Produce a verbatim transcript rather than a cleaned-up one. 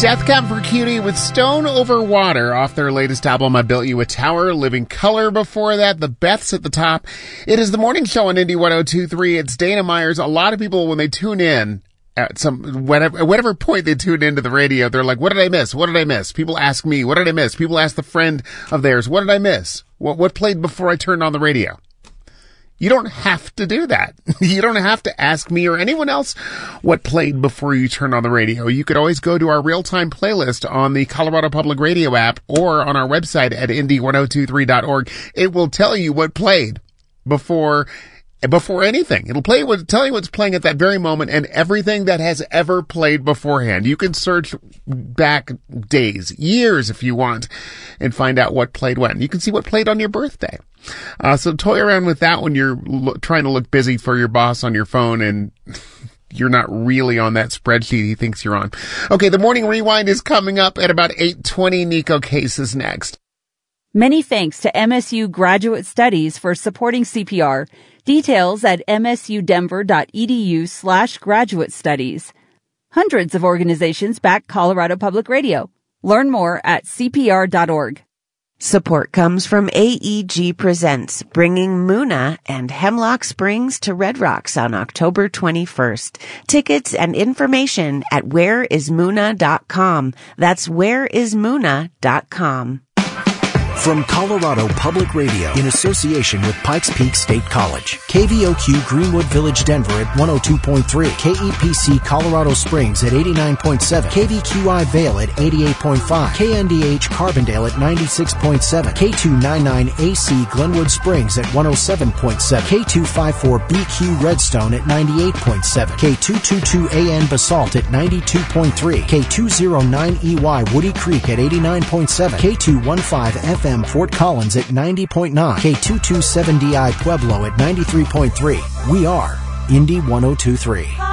Death Cab for Cutie with Stone Over Water off their latest album, I Built You a Tower. Living Color before that. The Beths at the top. It is the morning show on Indie one oh two point three. It's Dana Myers. A lot of people, when they tune in, at some, whatever, at whatever point they tune into the radio, they're like, what did I miss? What did I miss? People ask me, what did I miss? People ask the friend of theirs, what did I miss? What, what played before I turned on the radio? You don't have to do that. You don't have to ask me or anyone else what played before you turn on the radio. You could always go to our real-time playlist on the Colorado Public Radio app or on our website at indie ten twenty-three dot org. It will tell you what played before before anything. It'll play what tell you what's playing at that very moment and everything that has ever played beforehand. You can search back days, years if you want, and find out what played when. You can see what played on your birthday. Uh, so toy around with that when you're lo- trying to look busy for your boss on your phone and you're not really on that spreadsheet he thinks you're on. Okay, the morning rewind is coming up at about eight twenty. Nico Case is next. Many thanks to M S U Graduate Studies for supporting C P R. Details at msudenver.edu slash graduate studies. Hundreds of organizations back Colorado Public Radio. Learn more at c p r dot org. Support comes from A E G Presents, bringing Muna and Hemlock Springs to Red Rocks on October twenty-first. Tickets and information at where is muna dot com. That's where is muna dot com. From Colorado Public Radio in association with Pikes Peak State College, K V O Q Greenwood Village Denver at one oh two point three, K E P C Colorado Springs at eighty-nine point seven, K V Q I Vail at eighty-eight point five, K N D H Carbondale at ninety-six point seven, K two ninety-nine A C Glenwood Springs at one oh seven point seven, K two fifty-four B Q Redstone at ninety-eight point seven, K two twenty-two A N Basalt at ninety-two point three, K two oh nine E Y Woody Creek at eighty-nine point seven, K two fifteen F M Fort Collins at ninety point nine, K two twenty-seven D I Pueblo at ninety-three point three. We are Indie ten twenty-three.